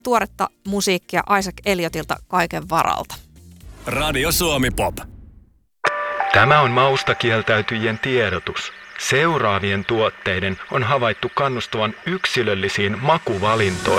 tuoretta musiikkia Isaac Elliotilta kaiken varalta. Radio Suomi Pop. Tämä on mausta kieltäytyjien tiedotus. Seuraavien tuotteiden on havaittu kannustavan yksilöllisiin makuvalintoihin.